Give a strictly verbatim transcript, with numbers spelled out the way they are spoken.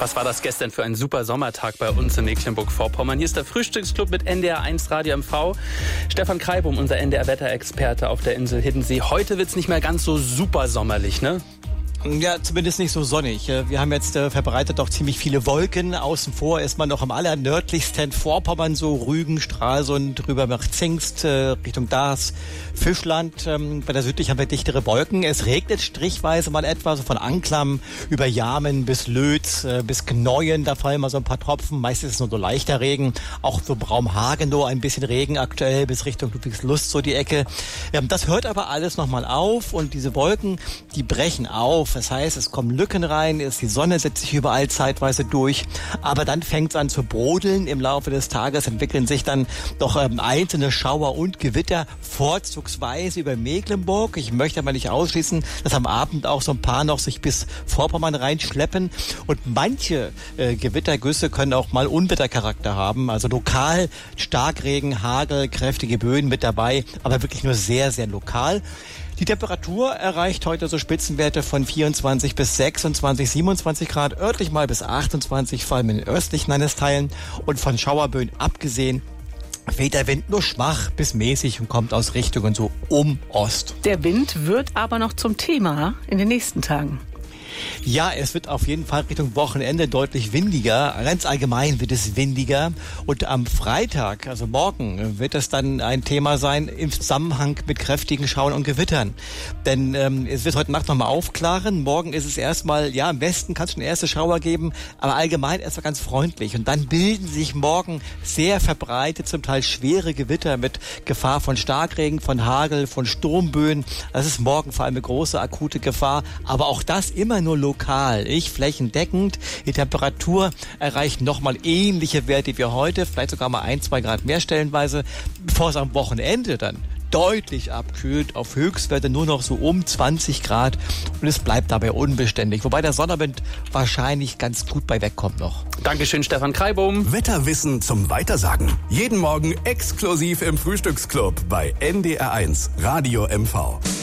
Was war das gestern für ein super Sommertag bei uns in Mecklenburg-Vorpommern? Hier ist der Frühstücksclub mit N D R eins Radio M V. Stefan Kreibum, unser N D R-Wetterexperte auf der Insel Hiddensee. Heute wird's nicht mehr ganz so super sommerlich, ne? Ja, zumindest nicht so sonnig. Wir haben jetzt äh, verbreitet doch ziemlich viele Wolken. Außen vor ist man noch am allernördlichsten Vorpommern, so Rügen, Stralsund, rüber nach Zingst, äh, Richtung Dars, Fischland. Ähm, bei der südlich haben wir dichtere Wolken. Es regnet strichweise mal etwa, so von Anklam über Jamen bis Lötz, äh, bis Gneuen. Da fallen mal so ein paar Tropfen. Meistens ist es nur so leichter Regen. Auch so Raum Hagenow ein bisschen Regen aktuell bis Richtung Ludwigslust, so die Ecke. Ähm, das hört aber alles nochmal auf und diese Wolken, die brechen auf. Das heißt, es kommen Lücken rein, ist, die Sonne setzt sich überall zeitweise durch, aber dann fängt es an zu brodeln. Im Laufe des Tages entwickeln sich dann doch ähm, einzelne Schauer und Gewitter, vorzugsweise über Mecklenburg. Ich möchte aber nicht ausschließen, dass am Abend auch so ein paar noch sich bis Vorpommern reinschleppen. Und manche äh, Gewittergüsse können auch mal Unwettercharakter haben, also lokal Starkregen, Hagel, kräftige Böen mit dabei, aber wirklich nur sehr, sehr lokal. Die Temperatur erreicht heute so Spitzenwerte von vierundzwanzig bis sechsundzwanzig, siebenundzwanzig Grad, örtlich mal bis achtundzwanzig, vor allem in den östlichen Landesteilen. Und von Schauerböen abgesehen weht der Wind nur schwach bis mäßig und kommt aus Richtungen so um Ost. Der Wind wird aber noch zum Thema in den nächsten Tagen. Ja, es wird auf jeden Fall Richtung Wochenende deutlich windiger. Ganz allgemein wird es windiger. Und am Freitag, also morgen, wird es dann ein Thema sein im Zusammenhang mit kräftigen Schauern und Gewittern. Denn ähm, es wird heute Nacht nochmal aufklaren. Morgen ist es erstmal, ja, im Westen kann es schon erste Schauer geben, aber allgemein erstmal ganz freundlich. Und dann bilden sich morgen sehr verbreitet, zum Teil schwere Gewitter mit Gefahr von Starkregen, von Hagel, von Sturmböen. Das ist morgen vor allem eine große akute Gefahr. Aber auch das immer nur lokal, nicht flächendeckend. Die Temperatur erreicht nochmal ähnliche Werte wie heute, vielleicht sogar mal ein, zwei Grad mehr stellenweise, bevor es am Wochenende dann deutlich abkühlt, auf Höchstwerte nur noch so um zwanzig Grad und es bleibt dabei unbeständig. Wobei der Sonnenwind wahrscheinlich ganz gut bei wegkommt noch. Dankeschön, Stefan Kreibum. Wetterwissen zum Weitersagen. Jeden Morgen exklusiv im Frühstücksclub bei N D R eins Radio M V.